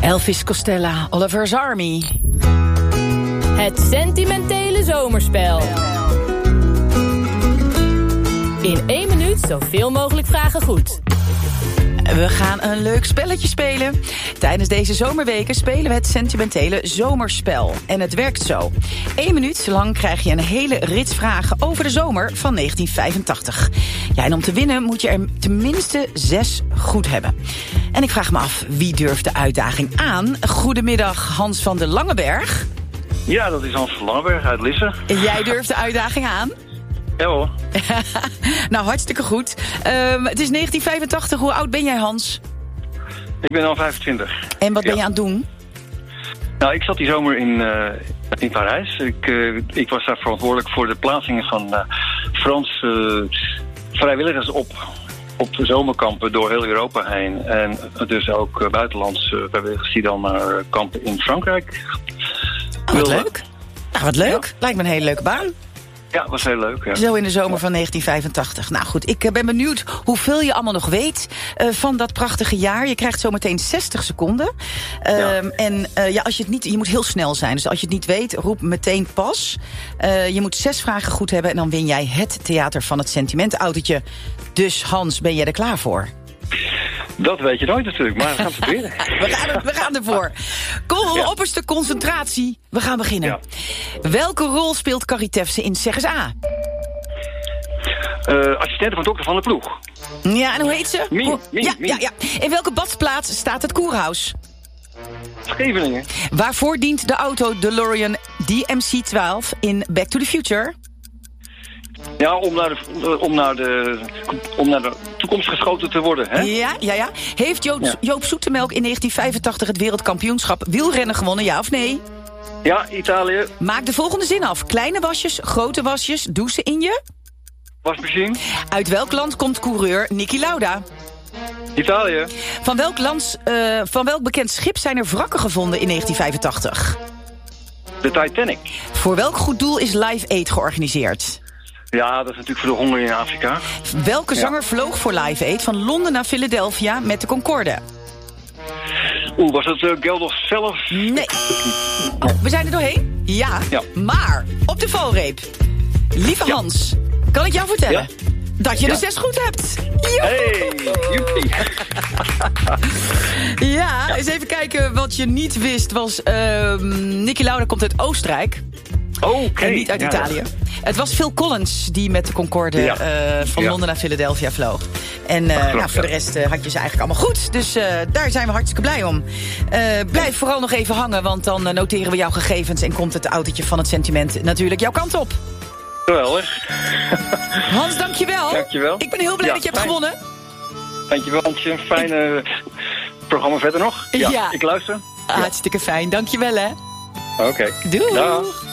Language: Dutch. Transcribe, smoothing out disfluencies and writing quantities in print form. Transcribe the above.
Elvis Costello, Oliver's Army. Het sentimentele zomerspel. In 1 minuut zoveel mogelijk vragen goed. We gaan een leuk spelletje spelen. Tijdens deze zomerweken spelen we het sentimentele zomerspel. En het werkt zo. 1 minuut lang krijg je een hele rits vragen over de zomer van 1985. Ja, en om te winnen moet je er tenminste 6 goed hebben. En ik vraag me af, wie durft de uitdaging aan? Goedemiddag, Hans van der Langeberg. Ja, dat is Hans van Langeberg uit Lisse. Jij durft de uitdaging aan? Ja hoor. Nou, hartstikke goed. Het is 1985. Hoe oud ben jij, Hans? Ik ben al 25. En wat ben je aan het doen? Nou, ik zat die zomer in Parijs. Ik was daar verantwoordelijk voor de plaatsingen van Franse vrijwilligers op de zomerkampen door heel Europa heen. En dus ook buitenlandse vrijwilligers die dan naar kampen in Frankrijk. Wat leuk. Nou, wat leuk. Ja. Lijkt me een hele leuke baan. Ja, was heel leuk. Ja. Zo in de zomer van 1985. Nou goed, ik ben benieuwd hoeveel je allemaal nog weet van dat prachtige jaar. Je krijgt zometeen 60 seconden. En als je het niet, je moet heel snel zijn. Dus als je het niet weet, roep meteen pas. Je moet 6 vragen goed hebben en dan win jij het Theater van het Sentiment autootje. Dus Hans, ben jij er klaar voor? Dat weet je nooit natuurlijk, maar we gaan het proberen. we gaan ervoor. Opperste concentratie. We gaan beginnen. Ja. Welke rol speelt Carrie Tefse in Zeg eens A? Assistente van dokter Van der Ploeg. Ja, en hoe heet ze? Mie. Ja. In welke badplaats staat het Koerhuis? Scheveningen. Waarvoor dient de auto DeLorean DMC-12 in Back to the Future? Ja, om naar de toekomst geschoten te worden, hè? Ja. Heeft Joop Zoetemelk in 1985 het wereldkampioenschap wielrennen gewonnen, ja of nee? Ja, Italië. Maak de volgende zin af. Kleine wasjes, grote wasjes, douchen in je? Wasmachine. Uit welk land komt coureur Niki Lauda? Italië. Van welk bekend schip zijn er wrakken gevonden in 1985? De Titanic. Voor welk goed doel is Live Aid georganiseerd? Ja, dat is natuurlijk voor de honger in Afrika. Welke zanger vloog voor Live Aid van Londen naar Philadelphia met de Concorde? Was het Geldof zelf? Nee. Oh, we zijn er doorheen? Ja. Maar op de valreep. Lieve Hans, kan ik jou vertellen dat je er 6 goed hebt? Hey, joepie. Ja, eens even kijken wat je niet wist was... Niki Lauda komt uit Oostenrijk. Okay. En niet uit Italië. Het was Phil Collins die met de Concorde van Londen naar Philadelphia vloog. En voor de rest had je ze eigenlijk allemaal goed. Dus daar zijn we hartstikke blij om. Blijf vooral nog even hangen, want dan noteren we jouw gegevens... en komt het autootje van het sentiment natuurlijk jouw kant op. Geweldig. Hans, dankjewel. Dankjewel. Ik ben heel blij dat je hebt gewonnen. Dankjewel, Hansje. Een fijne programma verder nog. Ja. Ik luister. Hartstikke fijn. Dankjewel, hè. Oké. Doei. Dag.